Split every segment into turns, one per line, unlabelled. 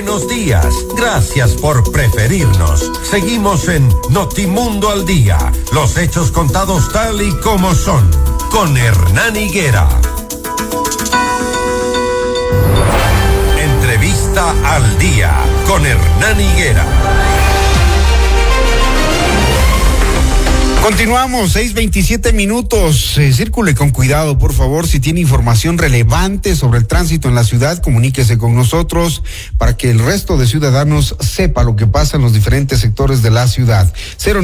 buenos días. Gracias por preferirnos. Seguimos en Notimundo al Día. Los hechos contados tal y como son. Con Hernán Higuera. Entrevista al Día. Con Hernán Higuera.
Continuamos, 6:27. Circule con cuidado, por favor. Si tiene información relevante sobre el tránsito en la ciudad, comuníquese con nosotros para que el resto de ciudadanos sepa lo que pasa en los diferentes sectores de la ciudad.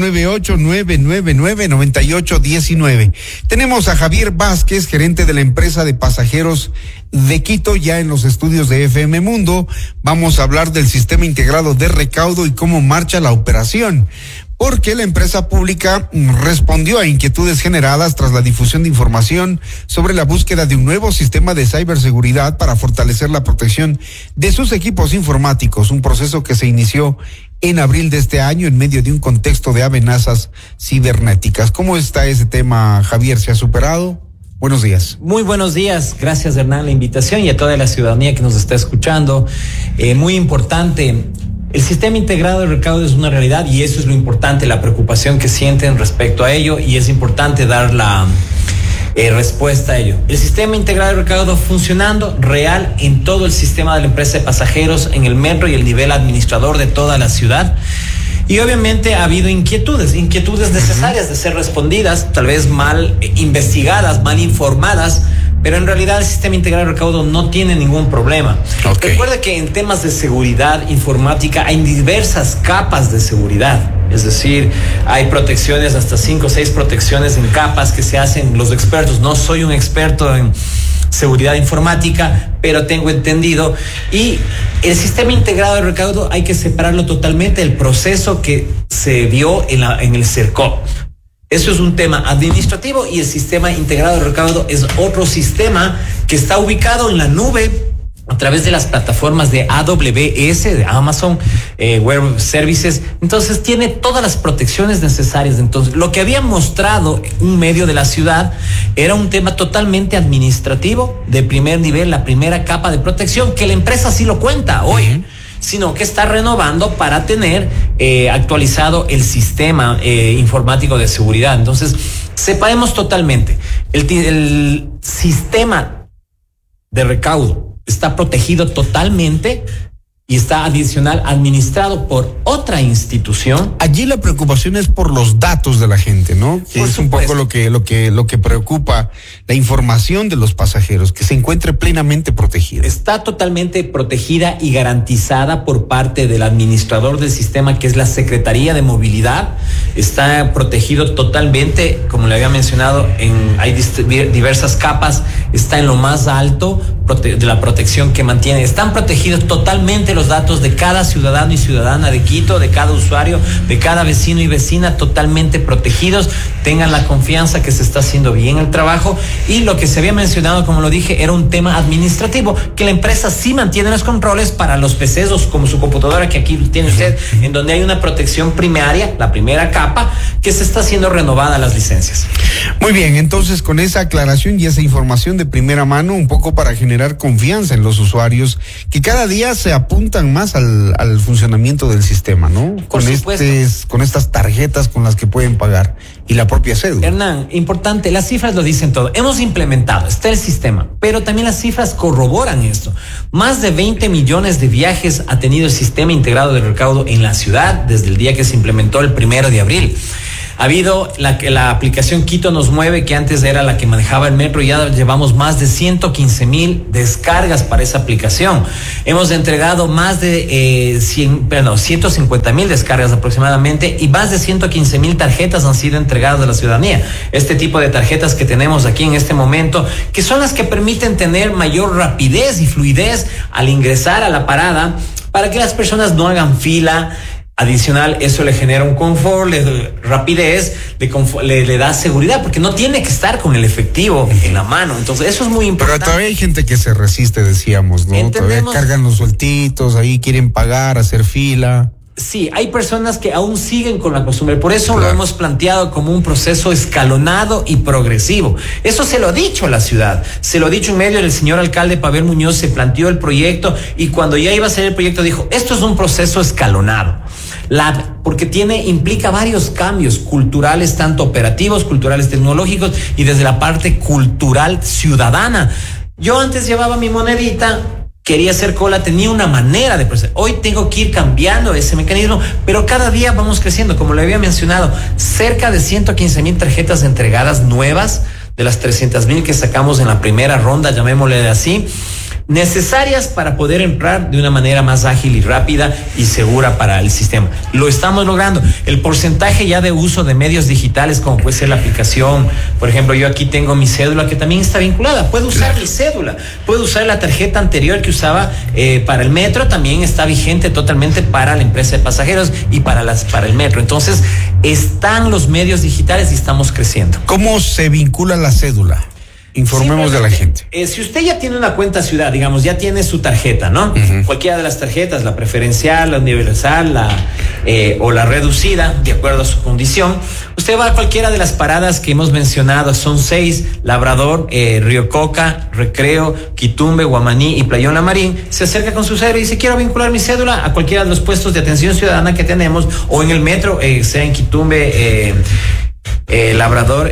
098-999-9819. Tenemos a Javier Vázquez, gerente de la empresa de pasajeros de Quito, ya en los estudios de FM Mundo. Vamos a hablar del sistema integrado de recaudo y cómo marcha la operación, porque la empresa pública respondió a inquietudes generadas tras la difusión de información sobre la búsqueda de un nuevo sistema de ciberseguridad para fortalecer la protección de sus equipos informáticos, un proceso que se inició en abril de este año en medio de un contexto de amenazas cibernéticas. ¿Cómo está ese tema, Javier? ¿Se ha superado? Buenos días.
Muy buenos días. Gracias, Hernán, la invitación y a toda la ciudadanía que nos está escuchando. Muy importante. El sistema integrado de recaudo es una realidad y eso es lo importante, la preocupación que sienten respecto a ello, y es importante dar la respuesta a ello. El sistema integrado de recaudo funcionando real en todo el sistema de la empresa de pasajeros, en el metro y el nivel administrador de toda la ciudad. Y obviamente ha habido inquietudes necesarias de ser respondidas, tal vez mal investigadas, mal informadas, pero en realidad el sistema integrado de recaudo no tiene ningún problema. Okay. Recuerda que en temas de seguridad informática hay diversas capas de seguridad. Es decir, hay protecciones, hasta 5 o 6 protecciones en capas que se hacen los expertos. No soy un experto en seguridad informática, pero tengo entendido. Y el sistema integrado de recaudo hay que separarlo totalmente del proceso que se dio en el CERCOP. Eso es un tema administrativo y el sistema integrado de recaudo es otro sistema que está ubicado en la nube a través de las plataformas de AWS, de Amazon Web Services. Entonces tiene todas las protecciones necesarias. Entonces lo que había mostrado un medio de la ciudad era un tema totalmente administrativo de primer nivel, la primera capa de protección, que la empresa sí lo cuenta hoy, sino que está renovando para tener actualizado el sistema informático de seguridad. Entonces separemos totalmente. El sistema de recaudo está protegido totalmente y está adicional administrado por otra institución.
Allí la preocupación es por los datos de la gente, ¿no? Que es un poco lo que preocupa, la información de los pasajeros, que se encuentre plenamente protegida.
Está totalmente protegida y garantizada por parte del administrador del sistema, que es la Secretaría de Movilidad. Está protegido totalmente, como le había mencionado, hay diversas capas. Está en lo más alto de la protección que mantiene. Están protegidos totalmente los datos de cada ciudadano y ciudadana de Quito, de cada usuario, de cada vecino y vecina, totalmente protegidos. Tengan la confianza que se está haciendo bien el trabajo. Y lo que se había mencionado, como lo dije, era un tema administrativo, que la empresa sí mantiene los controles para los PCs, como su computadora que aquí tiene usted, en donde hay una protección primaria, la primera capa, que se está haciendo renovada las licencias.
Muy bien, entonces con esa aclaración y esa información de primera mano, un poco para generar confianza en los usuarios, que cada día se apuntan más al funcionamiento del sistema, ¿no?
Por supuesto.
Con estas tarjetas con las que pueden pagar y la propia cédula.
Hernán, importante, las cifras lo dicen todo. Hemos implementado, está el sistema, pero también las cifras corroboran esto. Más de 20 millones de viajes ha tenido el sistema integrado de recaudo en la ciudad desde el día que se implementó el 1 de abril. Ha habido la aplicación Quito Nos Mueve, que antes era la que manejaba el metro, y ya llevamos más de 115,000 descargas para esa aplicación. Hemos entregado más de 150,000 descargas aproximadamente, y más de 115,000 tarjetas han sido entregadas a la ciudadanía. Este tipo de tarjetas que tenemos aquí en este momento, que son las que permiten tener mayor rapidez y fluidez al ingresar a la parada, para que las personas no hagan fila. Adicional, eso le genera un confort, rapidez, le da seguridad, porque no tiene que estar con el efectivo en la mano. Entonces, eso es muy importante.
Pero todavía hay gente que se resiste, decíamos, ¿no? Todavía cargan los sueltitos, ahí quieren pagar, hacer fila.
Sí, hay personas que aún siguen con la costumbre, por eso lo hemos planteado como un proceso escalonado y progresivo. Eso se lo ha dicho a la ciudad, se lo ha dicho en medio del señor alcalde Pavel Muñoz, se planteó el proyecto y cuando ya iba a ser el proyecto dijo, esto es un proceso escalonado. Porque implica varios cambios culturales, tanto operativos, culturales, tecnológicos y desde la parte cultural ciudadana. Yo antes llevaba mi monedita, quería hacer cola, tenía una manera de proceder. Hoy tengo que ir cambiando ese mecanismo, pero cada día vamos creciendo. Como le había mencionado, cerca de 115,000 tarjetas entregadas nuevas de las 300,000 que sacamos en la primera ronda, llamémosle así, necesarias para poder entrar de una manera más ágil y rápida y segura para el sistema. Lo estamos logrando. El porcentaje ya de uso de medios digitales, como puede ser la aplicación, por ejemplo, yo aquí tengo mi cédula que también está vinculada. Puedo usar mi cédula, puedo usar la tarjeta anterior que usaba para el metro, también está vigente totalmente para la empresa de pasajeros y para el metro. Entonces, están los medios digitales y estamos creciendo.
¿Cómo se vincula la cédula? Informemos de la gente.
Si usted ya tiene una cuenta ciudad, digamos, ya tiene su tarjeta, ¿no? Cualquiera de las tarjetas, la preferencial, la universal, o la reducida, de acuerdo a su condición. Usted va a cualquiera de las paradas que hemos mencionado, son 6, Labrador, Río Coca, Recreo, Quitumbe, Guamaní y Playón La Marín, se acerca con su cédula y dice, quiero vincular mi cédula a cualquiera de los puestos de atención ciudadana que tenemos, o en el metro, sea en Quitumbe, Labrador,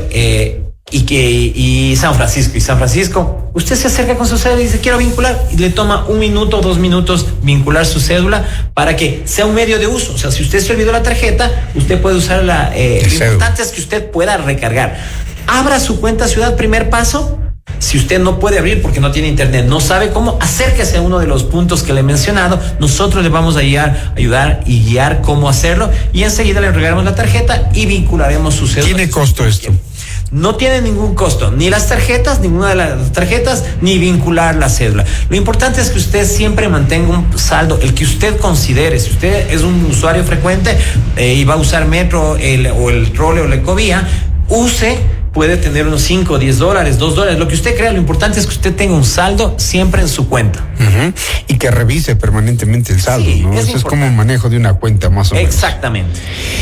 y San Francisco, usted se acerca con su cédula y dice quiero vincular y le toma 1 minuto, 2 minutos vincular su cédula para que sea un medio de uso. O sea, si usted se olvidó la tarjeta, usted puede usarla. Lo importante es que usted pueda recargar. Abra su cuenta ciudad, primer paso. Si usted no puede abrir porque no tiene internet, no sabe cómo, acérquese a uno de los puntos que le he mencionado. Nosotros le vamos a ayudar y guiar cómo hacerlo y enseguida le entregaremos la tarjeta y vincularemos su cédula.
¿Tiene costo esto?
No tiene ningún costo, ni las tarjetas, ninguna de las tarjetas, ni vincular la cédula. Lo importante es que usted siempre mantenga un saldo, el que usted considere. Si usted es un usuario frecuente y va a usar metro o el trole o la ecovía, puede tener unos $5, $10, $2, lo que usted crea. Lo importante es que usted tenga un saldo siempre en su cuenta.
Y que revise permanentemente el saldo,
sí,
¿no? Eso es como un manejo de una cuenta más o menos.
Exactamente.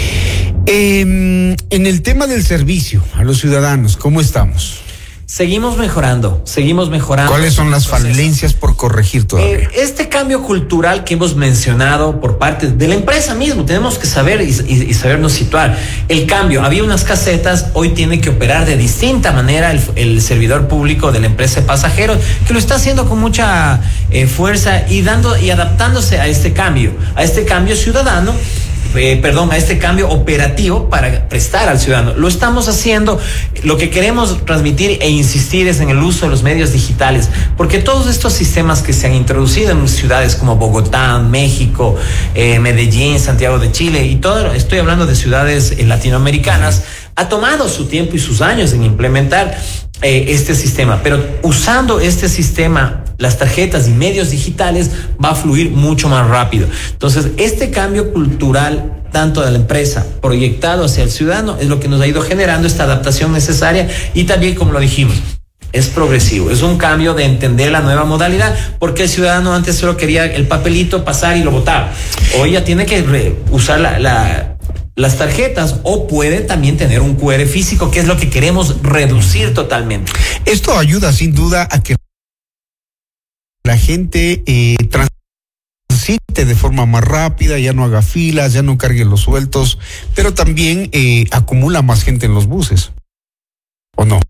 En el tema del servicio a los ciudadanos, ¿cómo estamos?
Seguimos mejorando.
¿Cuáles son las falencias por corregir todavía?
Este cambio cultural que hemos mencionado por parte de la empresa mismo, tenemos que saber y sabernos situar. El cambio, había unas casetas, hoy tiene que operar de distinta manera el servidor público de la empresa de pasajeros, que lo está haciendo con mucha fuerza y adaptándose a este cambio ciudadano. A este cambio operativo para prestar al ciudadano. Lo estamos haciendo. Lo que queremos transmitir e insistir es en el uso de los medios digitales, porque todos estos sistemas que se han introducido en ciudades como Bogotá, México, Medellín, Santiago de Chile y todo, estoy hablando de ciudades latinoamericanas, ha tomado su tiempo y sus años en implementar este sistema, pero usando este sistema, las tarjetas y medios digitales, va a fluir mucho más rápido. Entonces, este cambio cultural, tanto de la empresa proyectado hacia el ciudadano, es lo que nos ha ido generando esta adaptación necesaria y también, como lo dijimos, es progresivo, es un cambio de entender la nueva modalidad, porque el ciudadano antes solo quería el papelito, pasar y lo botaba. Hoy ya tiene que usar las tarjetas, o puede también tener un QR físico, que es lo que queremos reducir totalmente.
Esto ayuda sin duda a que la gente transite de forma más rápida, ya no haga filas, ya no cargue los sueltos, pero también acumula más gente en los buses, ¿o no?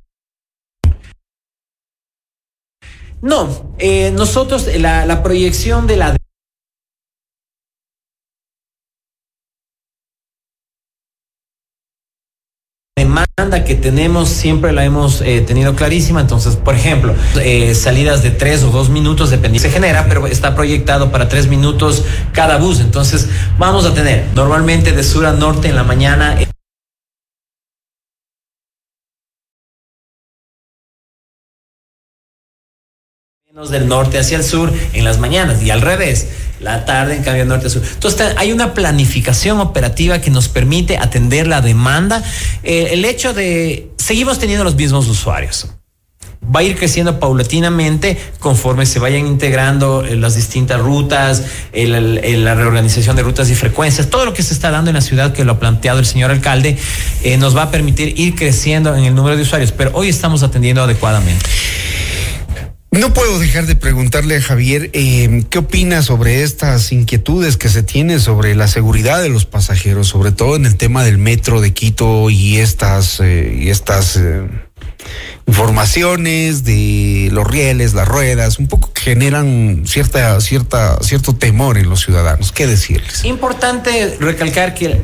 No, nosotros la proyección de la demanda que tenemos siempre la hemos tenido clarísima. Entonces, por ejemplo, salidas de 3 o 2 minutos, dependiendo, se genera, pero está proyectado para 3 minutos cada bus. Entonces, vamos a tener normalmente de sur a norte en la mañana, del norte hacia el sur en las mañanas, y al revés, la tarde en cambio norte a sur. Entonces hay una planificación operativa que nos permite atender la demanda. El hecho de seguimos teniendo los mismos usuarios. va a ir creciendo paulatinamente conforme se vayan integrando las distintas rutas, la reorganización de rutas y frecuencias, todo lo que se está dando en la ciudad, que lo ha planteado el señor alcalde, nos va a permitir ir creciendo en el número de usuarios, pero hoy estamos atendiendo adecuadamente.
No puedo dejar de preguntarle a Javier, ¿qué opina sobre estas inquietudes que se tienen sobre la seguridad de los pasajeros, sobre todo en el tema del metro de Quito y estas informaciones de los rieles, las ruedas, un poco que generan cierto temor en los ciudadanos? ¿Qué decirles?
Importante recalcar que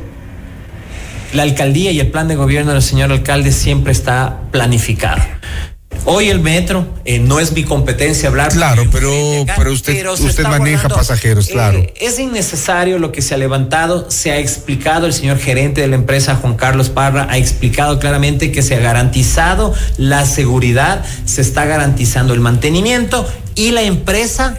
la alcaldía y el plan de gobierno del señor alcalde siempre está planificado. Hoy el metro, no es mi competencia hablar.
Claro, pero usted maneja pasajeros, claro.
Es innecesario lo que se ha levantado, se ha explicado, el señor gerente de la empresa, Juan Carlos Parra, ha explicado claramente que se ha garantizado la seguridad, se está garantizando el mantenimiento y la empresa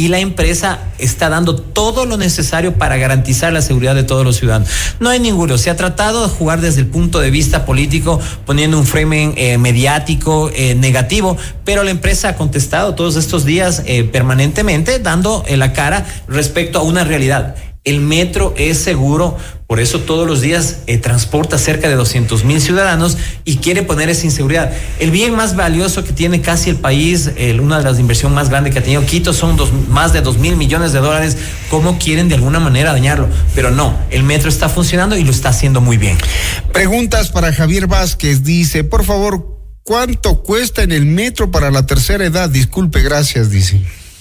está dando todo lo necesario para garantizar la seguridad de todos los ciudadanos. No hay ninguno. Se ha tratado de jugar desde el punto de vista político, poniendo un framing mediático negativo, pero la empresa ha contestado todos estos días permanentemente, dando la cara respecto a una realidad. El metro es seguro, por eso todos los días transporta cerca de 200,000 ciudadanos y quiere poner esa inseguridad. El bien más valioso que tiene casi el país, una de las inversiones más grandes que ha tenido Quito, son más de 2,000 millones de dólares. ¿Cómo quieren de alguna manera dañarlo? Pero no, el metro está funcionando y lo está haciendo muy bien.
Preguntas para Javier Vázquez, dice, por favor, ¿cuánto cuesta en el metro para la tercera edad? Disculpe, gracias, dice.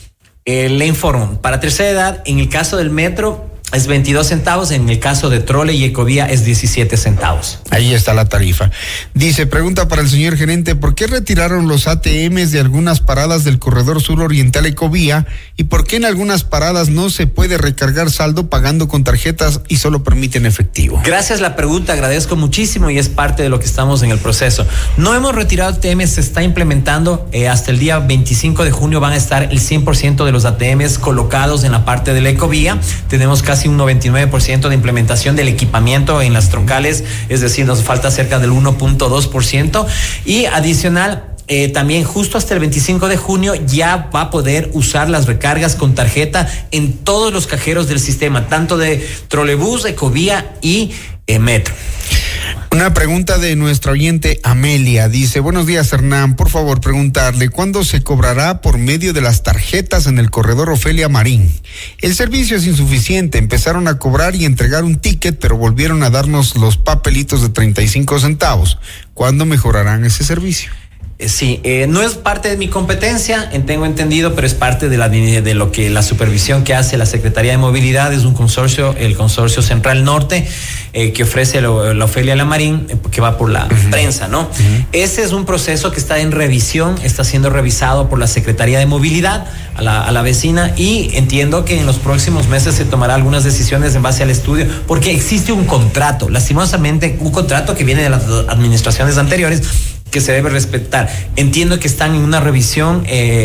Le informo, para tercera edad, en el caso del metro, es 22 centavos, en el caso de Trole y Ecovía es 17 centavos.
Ahí está la tarifa. Dice, pregunta para el señor gerente, ¿por qué retiraron los ATMs de algunas paradas del corredor sur oriental Ecovía y por qué en algunas paradas no se puede recargar saldo pagando con tarjetas y solo permiten efectivo?
Gracias la pregunta, agradezco muchísimo y es parte de lo que estamos en el proceso. No hemos retirado ATMs, se está implementando, hasta el día 25 de junio van a estar el 100% de los ATMs colocados en la parte de la Ecovía. Tenemos casi un 99% de implementación del equipamiento en las troncales, es decir, nos falta cerca del 1.2%, y adicional, también justo hasta el 25 de junio ya va a poder usar las recargas con tarjeta en todos los cajeros del sistema, tanto de trolebús, Ecovía y metro.
Una pregunta de nuestra oyente Amelia, dice, buenos días Hernán, por favor preguntarle, ¿cuándo se cobrará por medio de las tarjetas en el corredor Ofelia Marín? El servicio es insuficiente, empezaron a cobrar y entregar un ticket, pero volvieron a darnos los papelitos de 35 centavos. ¿Cuándo mejorarán ese servicio?
Sí, no es parte de mi competencia, tengo entendido, pero es parte de lo que la supervisión que hace la Secretaría de Movilidad. Es un consorcio, el Consorcio Central Norte, que ofrece la Ofelia La Marín, que va por la prensa, ¿no? Ese es un proceso que está en revisión, está siendo revisado por la Secretaría de Movilidad a la vecina, y entiendo que en los próximos meses se tomará algunas decisiones en base al estudio, porque existe un contrato, lastimosamente, un contrato que viene de las administraciones anteriores, que se debe respetar. Entiendo que están en una revisión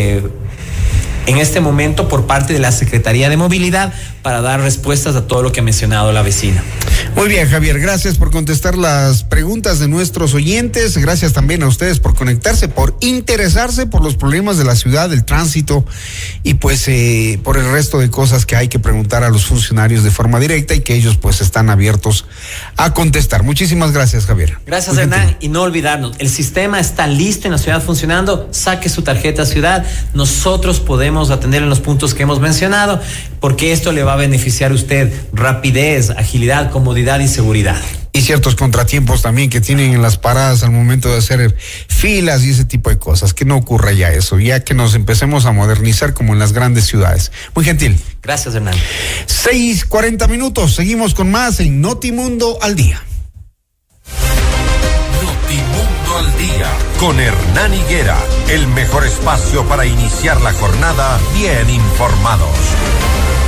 en este momento por parte de la Secretaría de Movilidad para dar respuestas a todo lo que ha mencionado la vecina.
Muy bien, Javier, gracias por contestar las preguntas de nuestros oyentes. Gracias también a ustedes por conectarse, por interesarse por los problemas de la ciudad, del tránsito y pues por el resto de cosas que hay que preguntar a los funcionarios de forma directa y que ellos pues están abiertos a contestar. Muchísimas gracias, Javier.
Gracias, Hernán. Y no olvidarnos, el sistema está listo en la ciudad funcionando. Saque su tarjeta ciudad. Nosotros podemos atender en los puntos que hemos mencionado, porque esto le va a beneficiar a usted rapidez, agilidad, comodidad y seguridad.
Y ciertos contratiempos también que tienen en las paradas al momento de hacer filas y ese tipo de cosas, que no ocurra ya eso, ya que nos empecemos a modernizar como en las grandes ciudades. Muy gentil.
Gracias, Hernán.
6:40, seguimos con más en Notimundo al Día.
Notimundo al Día, con Hernán Higuera, el mejor espacio para iniciar la jornada bien informados.